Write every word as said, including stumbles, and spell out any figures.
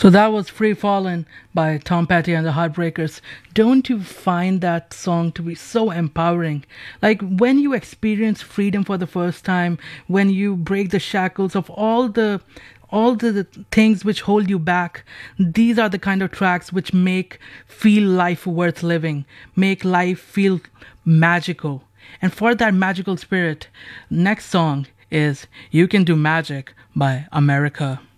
So that was Free Fallin' by Tom Petty and the Heartbreakers. Don't you find that song to be so empowering? Like when you experience freedom for the first time, when you break the shackles of all the all the, the things which hold you back, these are the kind of tracks which make feel life worth living, make life feel magical. And for that magical spirit, next song is You Can Do Magic by America.